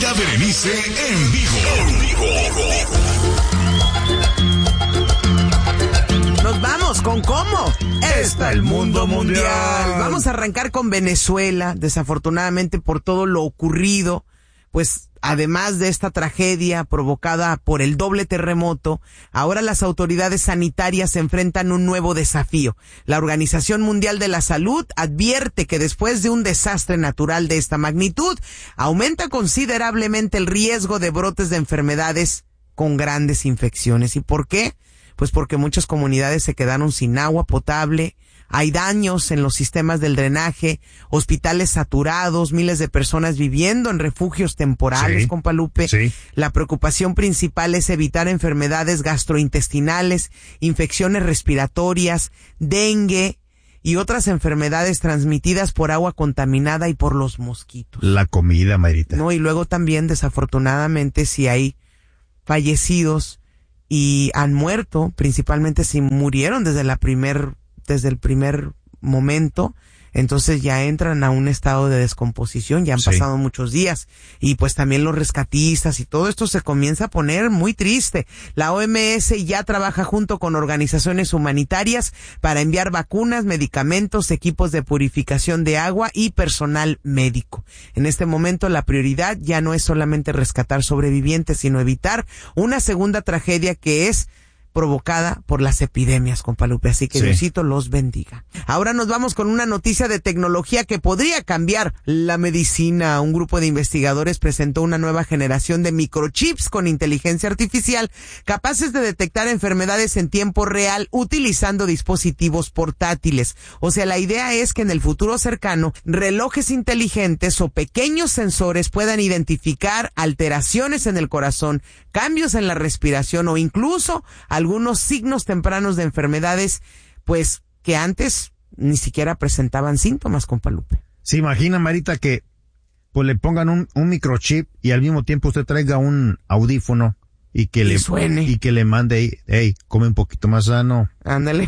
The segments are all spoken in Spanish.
Mayra Berenice en vivo. Nos vamos con ¿cómo? Está el mundo mundial. Vamos a arrancar con Venezuela, desafortunadamente por todo lo ocurrido, pues además de esta tragedia provocada por el doble terremoto, ahora las autoridades sanitarias se enfrentan a un nuevo desafío. La Organización Mundial de la Salud advierte que después de un desastre natural de esta magnitud, aumenta considerablemente el riesgo de brotes de enfermedades con grandes infecciones. ¿Y por qué? Pues porque muchas comunidades se quedaron sin agua potable, hay daños en los sistemas del drenaje, hospitales saturados, miles de personas viviendo en refugios temporales, compa Lupe. Sí. La preocupación principal es evitar enfermedades gastrointestinales, infecciones respiratorias, dengue y otras enfermedades transmitidas por agua contaminada y por los mosquitos. La comida, Mayrita. No, y luego también, desafortunadamente, si hay fallecidos y han muerto, principalmente si murieron desde el primer momento, entonces ya entran a un estado de descomposición, ya han pasado muchos días, y pues también los rescatistas y todo esto se comienza a poner muy triste. La OMS ya trabaja junto con organizaciones humanitarias para enviar vacunas, medicamentos, equipos de purificación de agua y personal médico. En este momento la prioridad ya no es solamente rescatar sobrevivientes, sino evitar una segunda tragedia que es provocada por las epidemias, compa Lupe, así que Diosito los bendiga. Ahora nos vamos con una noticia de tecnología que podría cambiar la medicina. Un grupo de investigadores presentó una nueva generación de microchips con inteligencia artificial capaces de detectar enfermedades en tiempo real utilizando dispositivos portátiles. O sea, la idea es que en el futuro cercano, relojes inteligentes o pequeños sensores puedan identificar alteraciones en el corazón, cambios en la respiración o incluso algunos signos tempranos de enfermedades, pues, que antes ni siquiera presentaban síntomas, compa Lupe. ¿Se imagina, Marita, que pues le pongan un microchip y al mismo tiempo usted traiga un audífono y que suene y que le mande, hey, come un poquito más sano? Ándale.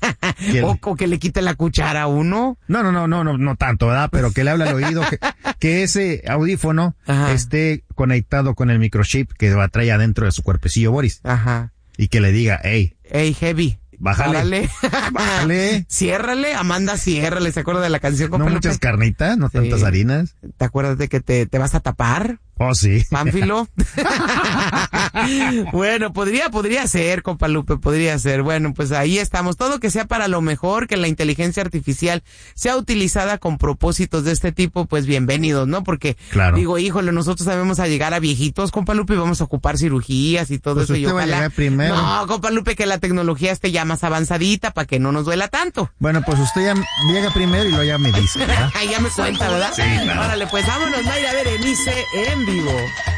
O que le quite la cuchara a uno. No tanto, ¿verdad? Pero que le hable al oído, que ese audífono esté conectado con el microchip que va a traer adentro de su cuerpecillo, Boris. Ajá. Y que le diga, hey, Heavy. Bájale. Ciérrale, Amanda, ciérrale. ¿Se acuerda de la canción? No muchas carnitas, no tantas harinas. ¿Te acuerdas de que te vas a tapar? Oh, sí. Pánfilo. Bueno, podría ser, compa Lupe, podría ser. Bueno, pues ahí estamos. Todo que sea para lo mejor, que la inteligencia artificial sea utilizada con propósitos de este tipo, pues bienvenidos, ¿no? Porque, digo, híjole, nosotros sabemos a llegar a viejitos, compa Lupe, y vamos a ocupar cirugías y todo eso. Usted va a llegar primero. No, compa Lupe, que la tecnología esté ya más avanzadita para que no nos duela tanto. Bueno, pues usted ya llega primero y luego ya me dice, ¿verdad? Ya me cuenta, ¿verdad? Sí, claro. Órale, pues vámonos, Mayra Berenice en vivo.